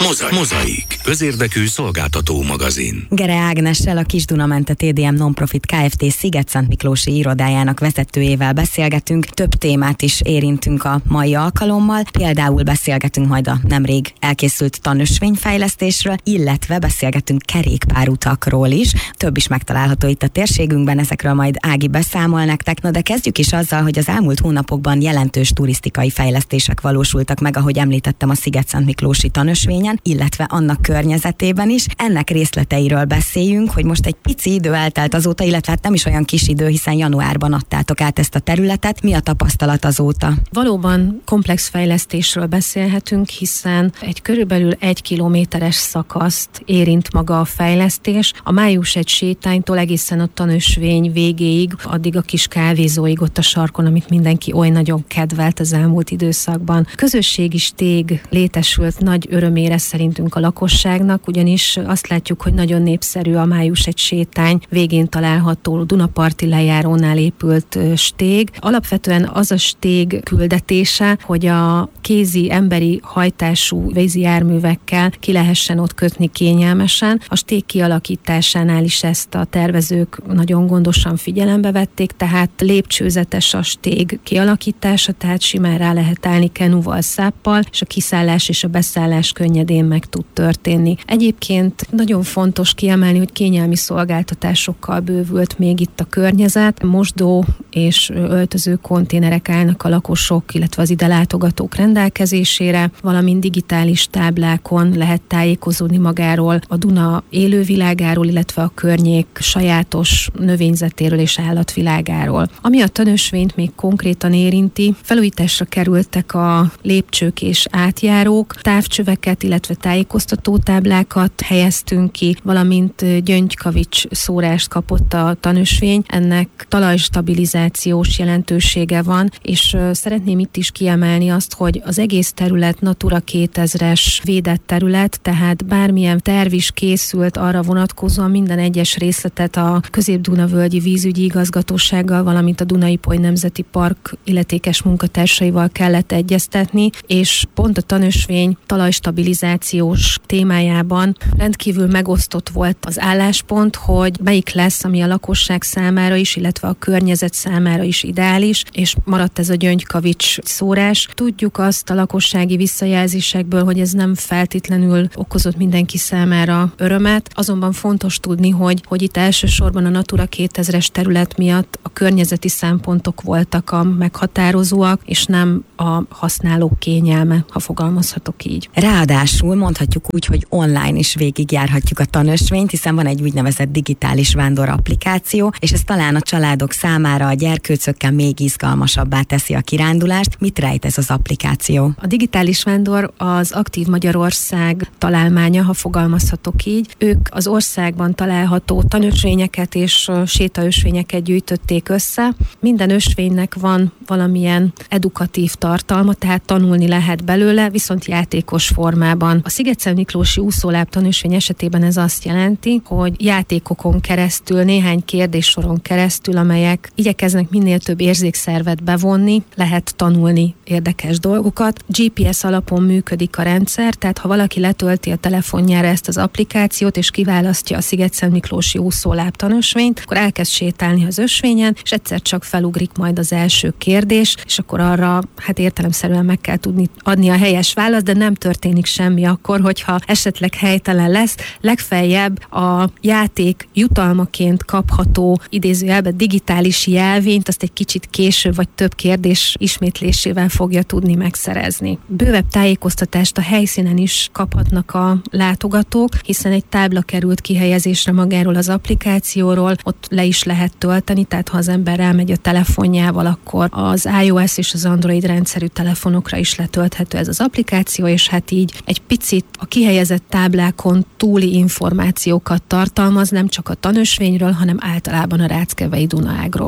Mozaik. Közérdekű szolgáltató magazin. Gere Ágnessel, a Kis-Dunamente TDM Nonprofit Kft. Sziget-Szentmiklósi irodájának vezetőjével beszélgetünk. Több témát is érintünk a mai alkalommal. Például beszélgetünk majd a nemrég elkészült tanösvényfejlesztésről, illetve beszélgetünk kerékpárutakról is. Több is megtalálható itt a térségünkben, ezekről majd Ági beszámol nektek. No, de kezdjük is azzal, hogy az elmúlt hónapokban jelentős turisztikai fejlesztések valósultak meg, ahogy említettem, a Sziget-Szentmiklósi tanösvényen, illetve annak környezetében is. Ennek részleteiről beszéljünk, hogy most egy pici idő eltelt azóta, illetve hát nem is olyan kis idő, hiszen januárban adtátok át ezt a területet. Mi a tapasztalat azóta? Valóban komplex fejlesztésről beszélhetünk, hiszen egy körülbelül 1 kilométeres szakaszt érint maga a fejlesztés. A Május egy sétánytól egészen a tanösvény végéig, addig a kis kávézóig ott a sarkon, amit mindenki oly nagyon kedvelt az elmúlt időszakban. Közösségi stég létesült nagy örömére szerintünk a lakosságnak, ugyanis azt látjuk, hogy nagyon népszerű a Május egy sétány végén található Dunaparti lejárónál épült stég. Alapvetően az a stég küldetése, hogy a kézi emberi hajtású vízi járművekkel ki lehessen ott kötni kényelmesen. A stég kialakításánál is ezt a tervezők nagyon gondosan figyelembe vették, tehát lépcsőzetes a stég kialakítása, tehát simán rá lehet állni kenuval, száppal, és a kiszállás és a beszállás könnyedén meg tud történni. Egyébként nagyon fontos kiemelni, hogy kényelmi szolgáltatásokkal bővült még itt a környezet. Mosdó és öltöző konténerek állnak a lakosok, illetve az ide látogatók rendelkezésére, valamint digitális táblákon lehet tájékozódni magáról, a Duna élővilágáról, illetve a környék sajátos növényzetéről és állatvilágáról. Ami a tanösvényt még konkrétan érinti, felújításra kerültek a lépcsők és átjárók, távcsöveket, illetve tájékoztatótáblákat helyeztünk ki, valamint gyöngykavics szórást kapott a tanösvény. Ennek talajstabilizációs jelentősége van, és szeretném itt is kiemelni azt, hogy az egész terület Natura 2000-es védett terület, tehát bármilyen terv is készült arra vonatkozóan, minden egyes részletet a Közép-Duna-völgyi vízügyi igazgatósággal, valamint a Duna-Ipoly Nemzeti Park illetékes munkatársaival kellett egyeztetni, és pont a tanösvény talajstabilizációs témájában rendkívül megosztott volt az álláspont, hogy melyik lesz, ami a lakosság számára is, illetve a környezet számára is ideális, és maradt ez a gyöngykavics szórás. Tudjuk azt a lakossági visszajelzésekből, hogy ez nem feltétlenül okozott mindenki számára örömet, azonban fontos tudni, hogy itt elsősorban a Natura 2000-es terület miatt a környezeti szempontok voltak a meghatározóak, és nem a használók kényelme, ha fogalmazhatok így. Ráadásul mondhatjuk úgy, hogy online is végigjárhatjuk a tanösvényt, hiszen van egy úgynevezett digitális vándor applikáció, és ez talán a családok számára a gyerkőcökkel még izgalmasabbá teszi a kirándulást. Mit rejt ez az applikáció? A digitális vándor az Aktív Magyarország találmánya, ha fogalmazhatok így. Ők az országban található tanösvényeket és sétaösvényeket gyűjtötték össze. Minden ösvénynek van valamilyen edukatív tartalma, tehát tanulni lehet belőle, viszont játékos formában. A Sziget-Szentmiklósi úszóláb tanösvény esetében ez azt jelenti, hogy játékokon keresztül, néhány kérdéssoron keresztül, amelyek igyekeznek minél több érzékszervet bevonni, lehet tanulni érdekes dolgokat. GPS alapon működik a rendszer, tehát ha valaki letölti a telefonjára ezt az applikációt, és kiválasztja a Sziget-Szentmiklósi úszóláb tanösvényt, akkor elkezd sétálni az ösvényen, és egyszer csak felugrik majd az első kérdés, és akkor arra értelemszerűen meg kell tudni adni a helyes választ, de nem történik semmi akkor, hogyha esetleg helytelen lesz. Legfeljebb a játék jutalmaként kapható idézőjelben digitális jelvényt, azt egy kicsit később vagy több kérdés ismétlésével fogja tudni megszerezni. Bővebb tájékoztatást a helyszínen is kaphatnak a látogatók, hiszen egy tábla került kihelyezésre magáról az applikációról, ott le is lehet tölteni, tehát ha az ember rámegy a telefonjával, akkor az iOS és az Android rendszerű telefonokra is letölthető ez az applikáció, és hát így egy picit a kihelyezett táblákon túli információkat tartalmaz, nem csak a tanösvényről, hanem általában a Ráckevei Dunaágról.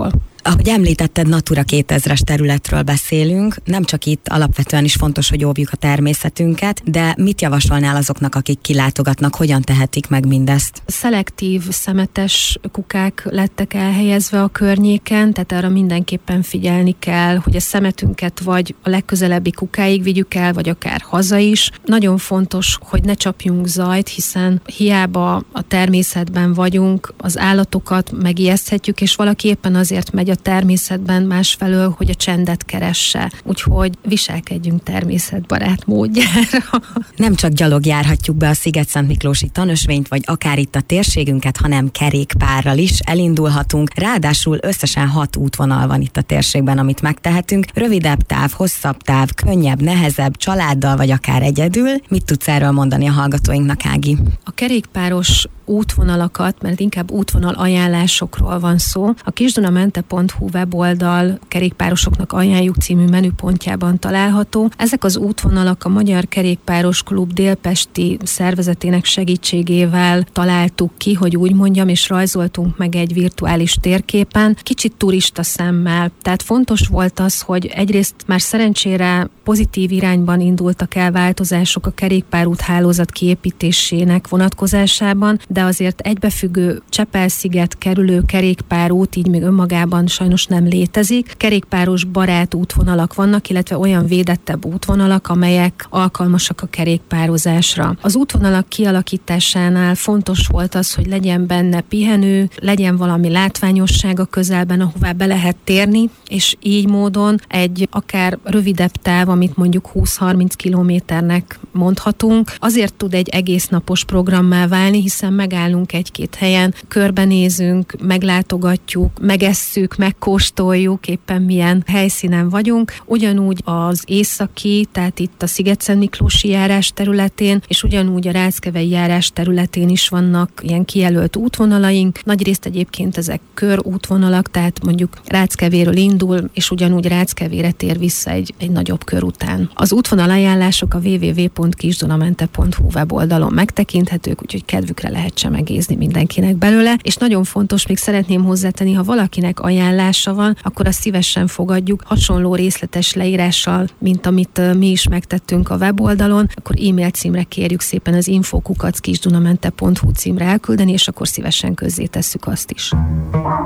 Ahogy említetted, Natura 2000-es területről beszélünk, nem csak itt, alapvetően is fontos, hogy óvjuk a természetünket, de mit javasolnál azoknak, akik kilátogatnak, hogyan tehetik meg mindezt? Szelektív szemetes kukák lettek elhelyezve a környéken, tehát arra mindenképpen figyelni kell, hogy a szemetünket vagy a legközelebbi kukáig vigyük el, vagy akár haza is. Nagyon fontos, hogy ne csapjunk zajt, hiszen hiába a természetben vagyunk, az állatokat megijeszthetjük, és valaki éppen azért megy a természetben másfelől, hogy a csendet keresse. Úgyhogy viselkedjünk természetbarát módjára. Nem csak gyalog járhatjuk be a Szigetszentmiklósi tanösvényt, vagy akár itt a térségünket, hanem kerékpárral is elindulhatunk. Ráadásul összesen 6 útvonal van itt a térségben, amit megtehetünk. Rövidebb táv, hosszabb táv, könnyebb, nehezebb, családdal, vagy akár egyedül. Mit tudsz erről mondani a hallgatóinknak, Ági? A kerékpáros útvonalakat, mert inkább útvonal ajánlásokról van szó. A kisdunamente.hu weboldal kerékpárosoknak ajánljuk című menüpontjában található. Ezek az útvonalak a Magyar Kerékpáros Klub délpesti szervezetének segítségével találtuk ki, hogy úgy mondjam, és rajzoltunk meg egy virtuális térképen, kicsit turista szemmel. Tehát fontos volt az, hogy egyrészt már szerencsére pozitív irányban indultak el változások a kerékpárút hálózat kiépítésének vonatkozásában, de azért egybefüggő Csepel-sziget kerülő kerékpárút így még önmagában sajnos nem létezik. Kerékpáros barát útvonalak vannak, illetve olyan védettebb útvonalak, amelyek alkalmasak a kerékpározásra. Az útvonalak kialakításánál fontos volt az, hogy legyen benne pihenő, legyen valami látványosság a közelben, ahová be lehet térni, és így módon egy akár rövidebb táv, amit mondjuk 20-30 kilométernek mondhatunk, azért tud egy egész napos programmá válni, hiszen megállunk egy-két helyen, körbenézünk, meglátogatjuk, megesszük, megkóstoljuk, éppen milyen helyszínen vagyunk. Ugyanúgy az északi, tehát itt a Szigetszentmiklósi járás területén, és ugyanúgy a Ráckevei járás területén is vannak ilyen kijelölt útvonalaink. Nagyrészt egyébként ezek körútvonalak, tehát mondjuk Ráckevéről indul, és ugyanúgy Ráckevére tér vissza egy nagyobb kör után. Az útvonal ajánlások a www.kisdunamente.hu weboldalon megtekinthetők, úgyhogy kedvükre lehet csemegézni mindenkinek belőle, és nagyon fontos, még szeretném hozzátenni, ha valakinek ajánlása van, akkor azt szívesen fogadjuk hasonló részletes leírással, mint amit mi is megtettünk a weboldalon, akkor e-mail címre kérjük szépen az info@kisdunamente.hu címre elküldeni, és akkor szívesen közzétesszük azt is.